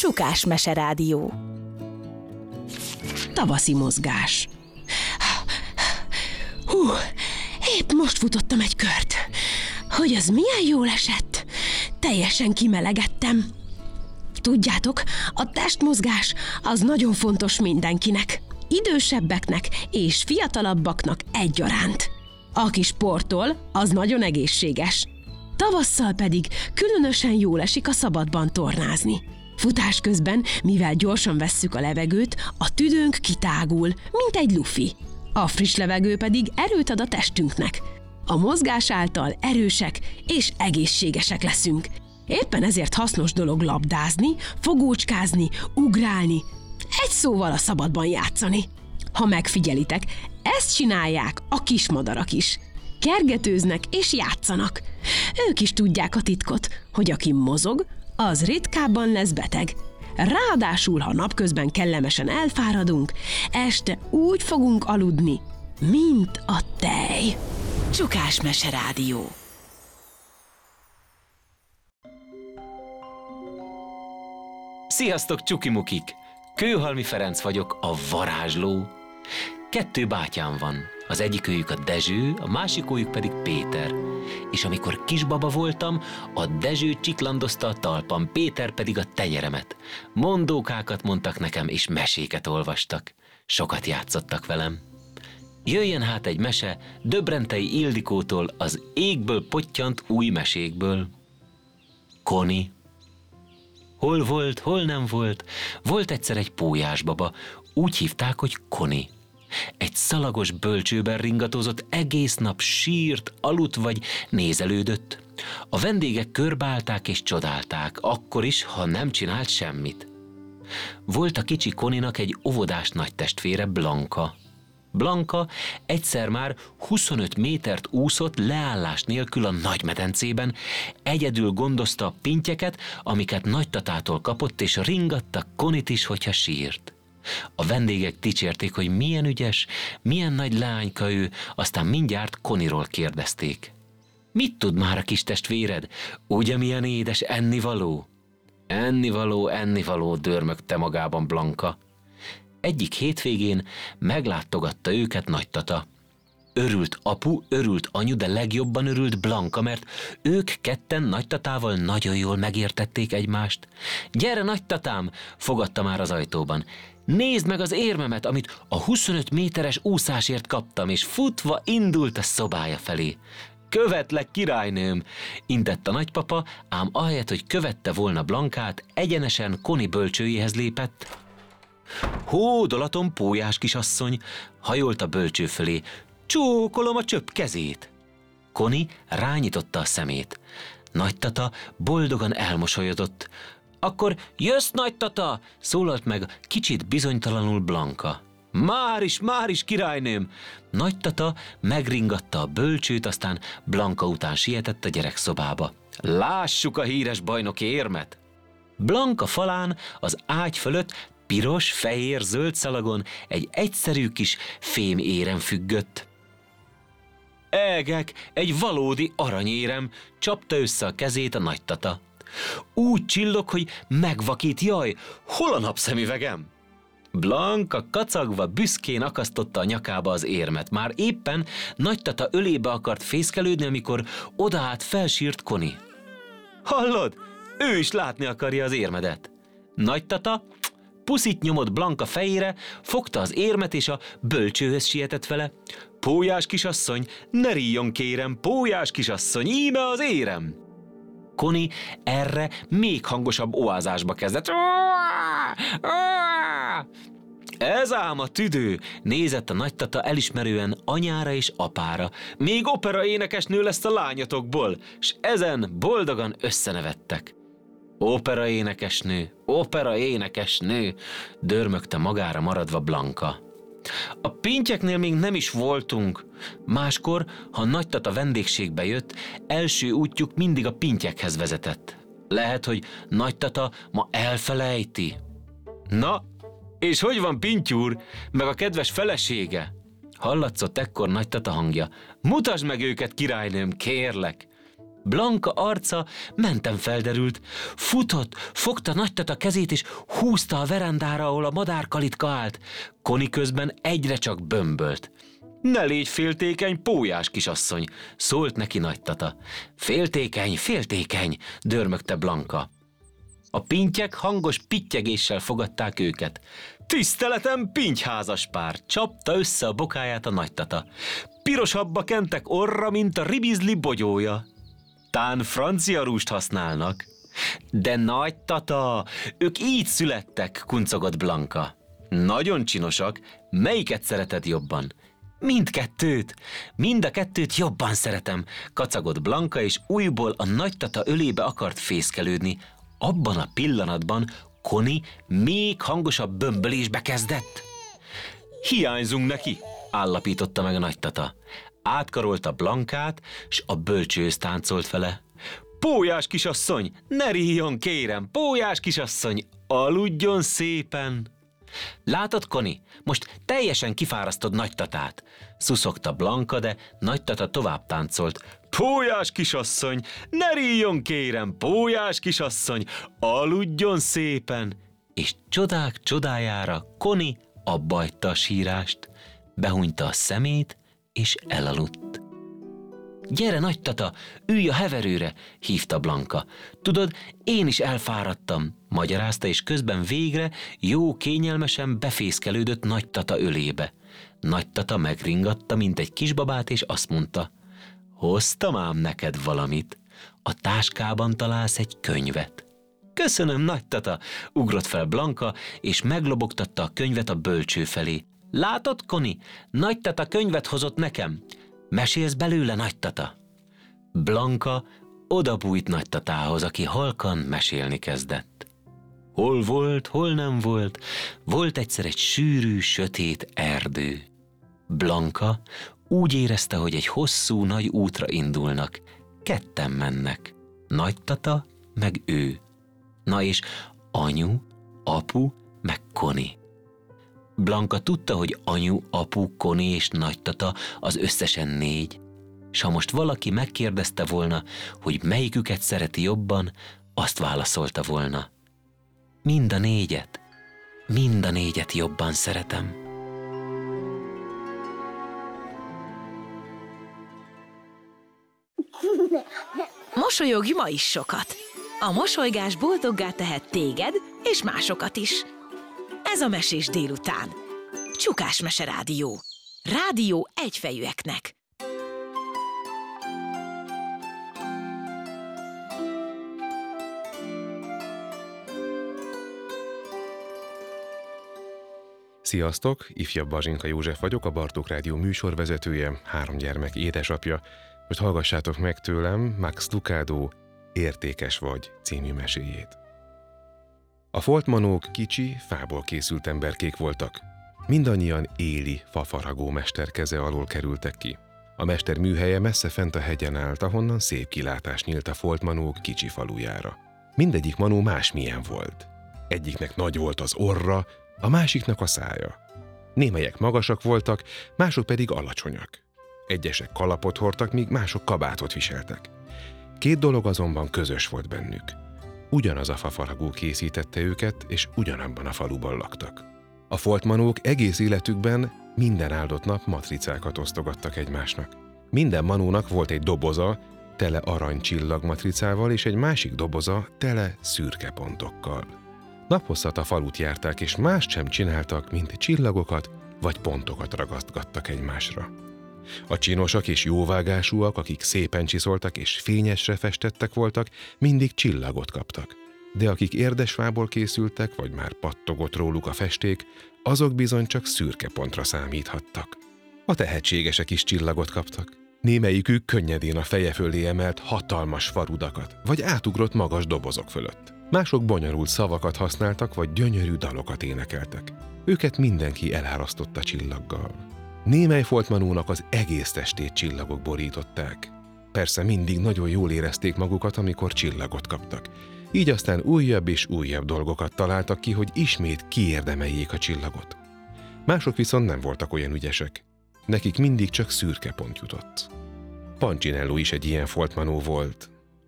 Csukás Meserádió. Tavaszi mozgás. Épp most futottam egy kört. Hogy az milyen jól esett. Teljesen kimelegettem. Tudjátok, a testmozgás az nagyon fontos mindenkinek. Idősebbeknek és fiatalabbaknak egyaránt. Aki sportol, az nagyon egészséges. Tavasszal pedig különösen jól esik a szabadban tornázni. Futás közben, mivel gyorsan vesszük a levegőt, a tüdőnk kitágul, mint egy lufi. A friss levegő pedig erőt ad a testünknek. A mozgás által erősek és egészségesek leszünk. Éppen ezért hasznos dolog labdázni, fogócskázni, ugrálni, egy szóval a szabadban játszani. Ha megfigyelitek, ezt csinálják a kismadarak is. Kergetőznek és játszanak. Ők is tudják a titkot, hogy aki mozog, az ritkábban lesz beteg. Ráadásul, ha napközben kellemesen elfáradunk, este úgy fogunk aludni, mint a tej. Csukás Meserádió. Sziasztok, csukimukik! Kőhalmi Ferenc vagyok, a varázsló. 2 bátyám van. Az egyikőjük a Dezső, a másikőjük pedig Péter. És amikor kisbaba voltam, a Dezső csiklandozta a talpam, Péter pedig a tenyeremet. Mondókákat mondtak nekem, és meséket olvastak. Sokat játszottak velem. Jöjjön hát egy mese Döbrentei Ildikótól, az égből pottyant új mesékből. Koni. Hol volt, hol nem volt, volt egyszer egy pólyásbaba, úgy hívták, hogy Koni. Egy szalagos bölcsőben ringatozott, egész nap sírt, aludt vagy nézelődött. A vendégek körbeállták és csodálták, akkor is, ha nem csinált semmit. Volt a kicsi Koninak egy óvodás nagytestvére, Blanka. Blanka egyszer már 25 métert úszott leállás nélkül a nagymedencében, egyedül gondozta a pintyeket, amiket nagytatától kapott, és ringatta Konit is, hogyha sírt. A vendégek dicsérték, hogy milyen ügyes, milyen nagy leányka ő, aztán mindjárt Koniról kérdezték. Mit tud már a kis testvéred? Ugye milyen édes ennivaló? Ennivaló, dörmögte magában Blanka. Egyik hétvégén meglátogatta őket nagytata. Örült apu, örült anyu, de legjobban örült Blanka, mert ők ketten nagytatával nagyon jól megértették egymást. Gyere, nagytatám, fogadta már az ajtóban. Nézd meg az érmemet, amit a 25 méteres úszásért kaptam, és futva indult a szobája felé. Követlek, királynőm, intett a nagypapa, ám ahelyett, hogy követte volna Blankát, egyenesen Koni bölcsőjéhez lépett. Hódolatom, pólyás kisasszony, hajolt a bölcső fölé, csókolom a csöpp kezét. Koni rányitotta a szemét. Nagytata boldogan elmosolyodott. Akkor jössz, nagytata, szólalt meg kicsit bizonytalanul Blanka. Már is, királynőm! Nagytata megringatta a bölcsőt, aztán Blanka után sietett a gyerekszobába. Lássuk a híres bajnoki érmet! Blanka falán az ágy fölött piros, fehér, zöld szalagon egy egyszerű kis fémérem függött. Egek, egy valódi aranyérem, csapta össze a kezét a nagytata. Úgy csillog, hogy megvakít, jaj, hol a napszemüvegem? Blanka kacagva büszkén akasztotta a nyakába az érmet. Már éppen nagytata ölébe akart fészkelődni, amikor odaállt, felsírt Koni. Hallod? Ő is látni akarja az érmedet. Nagytata puszit nyomott Blanka fejére, fogta az érmet és a bölcsőhöz sietett vele. Pólyás kisasszony, ne ríjon kérem, pólyás kisasszony, íme az érem! Koni erre még hangosabb oázásba kezdett. Ez ám a tüdő, nézett a nagytata elismerően anyára és apára. Még opera énekesnő lesz a lányotokból, s ezen boldogan összenevettek. Opera énekesnő, dörmögte magára maradva Blanka. A pintyeknél még nem is voltunk. Máskor, ha nagytata vendégségbe jött, első útjuk mindig a pintyekhez vezetett. Lehet, hogy nagytata ma elfelejti. Na, és hogy van Pintyúr, meg a kedves felesége? Hallatszott ekkor nagytata hangja. Mutasd meg őket, királynőm, kérlek! Blanka arca mentem felderült. Futott, fogta nagytata kezét, és húzta a verandára, ahol a madárkalitka állt. Connie közben egyre csak bömbölt. Ne légy féltékeny, pólyás kisasszony, szólt neki nagytata. Féltékeny, féltékeny, dörmögte Blanka. A pintyek hangos pittyegéssel fogadták őket. Tiszteletem, pintyházas pár, csapta össze a bokáját a nagytata. Pirosabbba kentek orra, mint a ribizli bogyója. Tán francia rúst használnak. De nagytata, ők így születtek, kuncogott Blanka. Nagyon csinosak, melyiket szereted jobban? Mindkettőt, mind a kettőt jobban szeretem, kacagott Blanka, és újból a nagytata ölébe akart fészkelődni. Abban a pillanatban Connie még hangosabb bömbölésbe kezdett. Hiányzunk neki, állapította meg a nagytata. Átkarolta Blankát, s a bölcsőhöz táncolt vele. Pólyás kisasszony, ne ríjon, kérem, pólyás kisasszony, aludjon szépen. Látod, Connie, most teljesen kifárasztod nagytatát, szuszogta Blanka, de nagytata tovább táncolt. Pólyás kisasszony, ne ríjon, kérem, pólyás kisasszony, aludjon szépen. És csodák csodájára Connie abbahagyta a sírást, behunyta a szemét, és elaludt. Gyere, nagytata, ülj a heverőre, hívta Blanka. Tudod, én is elfáradtam, magyarázta, és közben végre jó kényelmesen befészkelődött nagytata ölébe. Nagytata megringatta, mint egy kisbabát, és azt mondta, hoztam ám neked valamit. A táskában találsz egy könyvet. Köszönöm, nagytata, ugrott fel Blanka, és meglobogtatta a könyvet a bölcső felé. Látod, Connie, nagytata könyvet hozott nekem. Mesélsz belőle, nagytata? Blanka odabújt nagytatához, aki halkan mesélni kezdett. Hol volt, hol nem volt, volt egyszer egy sűrű, sötét erdő. Blanka úgy érezte, hogy egy hosszú, nagy útra indulnak. Ketten mennek, nagytata meg ő. Na és anyu, apu meg Connie. Blanka tudta, hogy anyu, apu, Connie és nagytata az összesen 4, s ha most valaki megkérdezte volna, hogy melyiküket szereti jobban, azt válaszolta volna. Mind a 4-et jobban szeretem. Mosolyogj ma is sokat! A mosolygás boldoggá tehet téged és másokat is. Ez a Mesés délután. Csukás Mese Rádió. Rádió egyfejűeknek. Sziasztok! Ifjabb Bazsinka József vagyok, a Bartók Rádió műsorvezetője, 3 gyermek édesapja. Most hallgassátok meg tőlem Max Lucado Értékes vagy című meséjét. A foltmanók kicsi, fából készült emberkék voltak. Mindannyian éli fafaragó mester keze alól kerültek ki. A mester műhelye messze fent a hegyen állt, ahonnan szép kilátás nyílt a foltmanók kicsi falujára. Mindegyik manó másmilyen volt. Egyiknek nagy volt az orra, a másiknak a szája. Némelyek magasak voltak, mások pedig alacsonyak. Egyesek kalapot hordtak, míg mások kabátot viseltek. 2 dolog azonban közös volt bennük. Ugyanaz a fafaragó készítette őket, és ugyanabban a faluban laktak. A foltmanók egész életükben minden áldott nap matricákat osztogattak egymásnak. Minden manónak volt egy doboza, tele aranycsillag matricával, és egy másik doboza tele szürke pontokkal. Naphosszat a falut járták, és mást sem csináltak, mint csillagokat vagy pontokat ragasztgattak egymásra. A csinosak és jóvágásúak, akik szépen csiszoltak és fényesre festettek voltak, mindig csillagot kaptak. De akik érdesfából készültek, vagy már pattogott róluk a festék, azok bizony csak szürke pontra számíthattak. A tehetségesek is csillagot kaptak. Némelyikük könnyedén a feje fölé emelt hatalmas farudakat, vagy átugrott magas dobozok fölött. Mások bonyolult szavakat használtak, vagy gyönyörű dalokat énekeltek. Őket mindenki elárasztotta csillaggal. Némely foltmanónak az egész testét csillagok borították. Persze mindig nagyon jól érezték magukat, amikor csillagot kaptak. Így aztán újabb és újabb dolgokat találtak ki, hogy ismét kiérdemeljék a csillagot. Mások viszont nem voltak olyan ügyesek. Nekik mindig csak szürke pont jutott. Pancinello is egy ilyen foltmanó volt.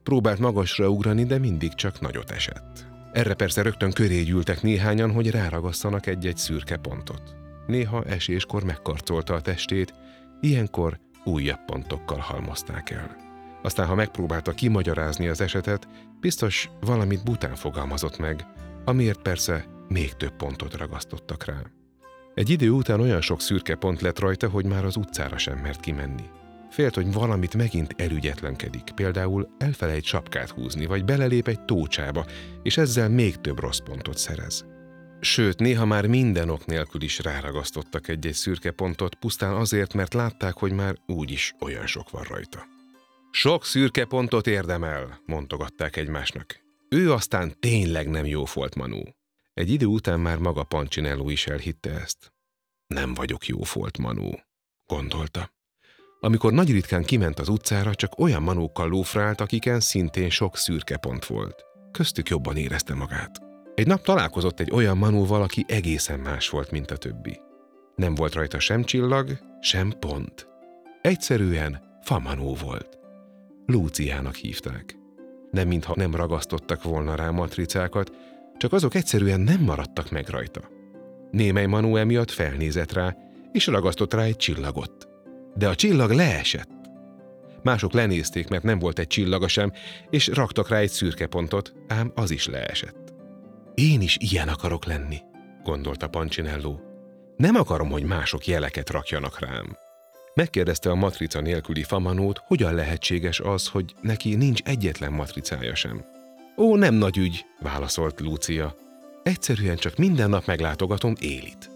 Próbált magasra ugrani, de mindig csak nagyot esett. Erre persze rögtön köré gyűltek néhányan, hogy ráragasszanak egy-egy szürke pontot. Néha eséskor megkarcolta a testét, ilyenkor újabb pontokkal halmozták el. Aztán, ha megpróbálta kimagyarázni az esetet, biztos valamit bután fogalmazott meg, amiért persze még több pontot ragasztottak rá. Egy idő után olyan sok szürke pont lett rajta, hogy már az utcára sem mert kimenni. Félt, hogy valamit megint elügyetlenkedik, például elfelejt sapkát húzni, vagy belelép egy tócsába, és ezzel még több rossz pontot szerez. Sőt, néha már minden ok nélkül is ráragasztottak egy-egy szürke pontot, pusztán azért, mert látták, hogy már úgyis olyan sok van rajta. Sok szürke pontot érdemel, mondogatták egymásnak. Ő aztán tényleg nem jófolt Manu. Egy idő után már maga Punchinello is elhitte ezt. Nem vagyok jófolt Manu, gondolta. Amikor nagy ritkán kiment az utcára, csak olyan manókkal lófrált, akiken szintén sok szürke pont volt. Köztük jobban érezte magát. Egy nap találkozott egy olyan manóval, aki egészen más volt, mint a többi. Nem volt rajta sem csillag, sem pont. Egyszerűen famanó volt. Luciának hívták. Nem mintha nem ragasztottak volna rá matricákat, csak azok egyszerűen nem maradtak meg rajta. Némely manó emiatt felnézett rá, és ragasztott rá egy csillagot. De a csillag leesett. Mások lenézték, mert nem volt egy csillaga sem, és raktak rá egy szürke pontot, ám az is leesett. Én is ilyen akarok lenni, gondolta Punchinello. Nem akarom, hogy mások jeleket rakjanak rám. Megkérdezte a matrica nélküli famanót, hogyan lehetséges az, hogy neki nincs egyetlen matricája sem. Ó, nem nagy ügy, válaszolt Lucia. Egyszerűen csak minden nap meglátogatom Élit.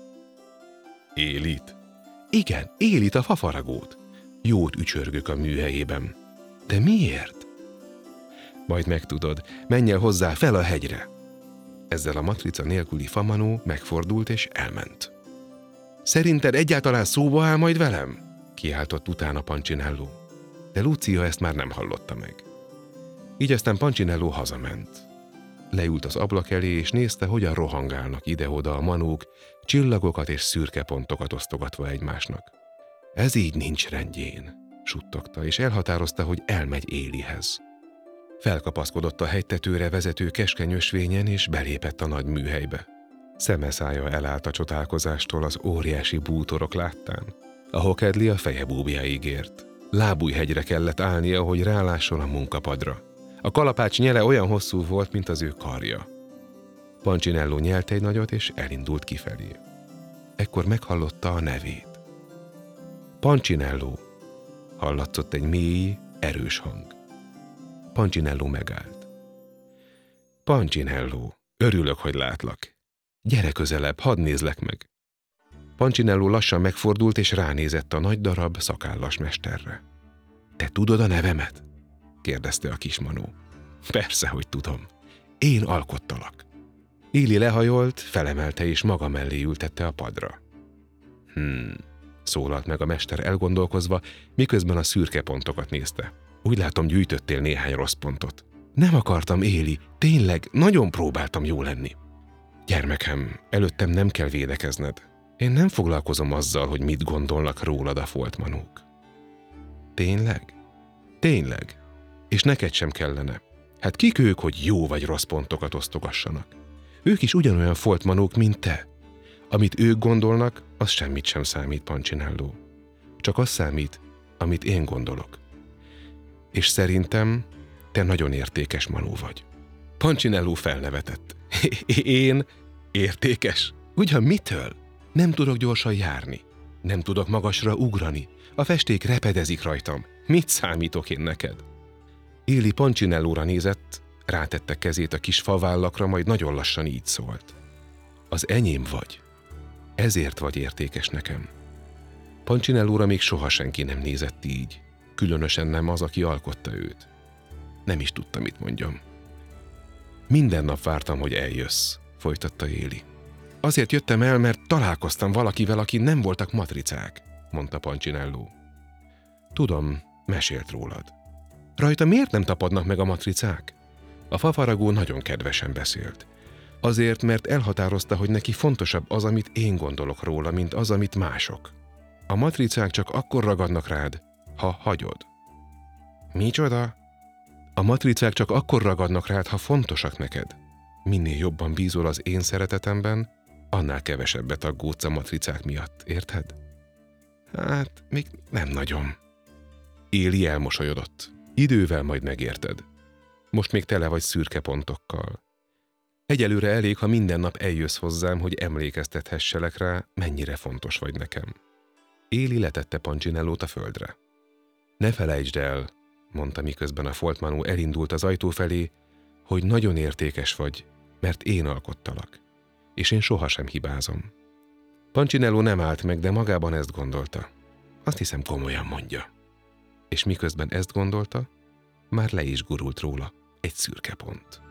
Élit? Igen, Élit a fafaragót. Jót ücsörgök a műhelyében. De miért? Majd megtudod, menj el hozzá fel a hegyre. Ezzel a matrica nélküli famanó megfordult és elment. Szerinted egyáltalán szóba áll majd velem? Kiáltott utána Punchinello. De Lucia ezt már nem hallotta meg. Így aztán Punchinello hazament. Leült az ablak elé, és nézte, hogyan rohangálnak ide-oda a manók, csillagokat és szürke pontokat osztogatva egymásnak. Ez így nincs rendjén, suttogta, és elhatározta, hogy elmegy Élihez. Felkapaszkodott a hegytetőre vezető keskeny ösvényen, és belépett a nagy műhelybe. Szeme-szája elállt a csodálkozástól az óriási bútorok láttán. A hokedli a feje búbjáig ért. Lábújhegyre kellett állnia, hogy rálásson a munkapadra. A kalapács nyele olyan hosszú volt, mint az ő karja. Punchinello nyelt egy nagyot, és elindult kifelé. Ekkor meghallotta a nevét. Punchinello! Hallatszott egy mély, erős hang. Punchinello megállt. Punchinello, örülök, hogy látlak. Gyere közelebb, hadd nézlek meg. Punchinello lassan megfordult, és ránézett a nagy darab, szakállas mesterre. Te tudod a nevemet? Kérdezte a kis manó. Persze, hogy tudom. Én alkottalak. Éli lehajolt, felemelte és maga mellé ültette a padra. Szólalt meg a mester elgondolkozva, miközben a szürke pontokat nézte. Úgy látom, gyűjtöttél néhány rossz pontot. Nem akartam, Éli, tényleg, nagyon próbáltam jó lenni. Gyermekem, előttem nem kell védekezned. Én nem foglalkozom azzal, hogy mit gondolnak rólad a foltmanók. Tényleg? Tényleg. És neked sem kellene. Hát kik ők, hogy jó vagy rossz pontokat osztogassanak? Ők is ugyanolyan foltmanók, mint te. Amit ők gondolnak, az semmit sem számít, Punchinello. Csak az számít, amit én gondolok. És szerintem te nagyon értékes manó vagy. Punchinello felnevetett. Én? Értékes? Ugyan mitől? Nem tudok gyorsan járni. Nem tudok magasra ugrani. A festék repedezik rajtam. Mit számítok én neked? Éli Punchinellóra nézett, rátette kezét a kis favállakra, majd nagyon lassan így szólt. Az enyém vagy. Ezért vagy értékes nekem. Punchinellóra még soha senki nem nézett így. Különösen nem az, aki alkotta őt. Nem is tudtam, mit mondjam. Minden nap vártam, hogy eljössz, folytatta Éli. Azért jöttem el, mert találkoztam valakivel, aki nem voltak matricák, mondta Punchinello. Tudom, mesélt rólad. Rajta miért nem tapadnak meg a matricák? A fafaragó nagyon kedvesen beszélt. Azért, mert elhatározta, hogy neki fontosabb az, amit én gondolok róla, mint az, amit mások. A matricák csak akkor ragadnak rád, ha hagyod. Micsoda? A matricák csak akkor ragadnak rád, ha fontosak neked. Minél jobban bízol az én szeretetemben, annál kevesebbet aggódsz a matricák miatt, érted? Hát, még nem nagyon. Éli elmosolyodott. Idővel majd megérted. Most még tele vagy szürke pontokkal. Egyelőre elég, ha minden nap eljössz hozzám, hogy emlékeztethesselek rá, mennyire fontos vagy nekem. Éli letette Pancinellót a földre. Ne felejtsd el, mondta, miközben a Foltmanó elindult az ajtó felé, hogy nagyon értékes vagy, mert én alkottalak, és én sohasem hibázom. Pancinelló nem állt meg, de magában ezt gondolta. Azt hiszem, komolyan mondja. És miközben ezt gondolta, már le is gurult róla egy szürke pont.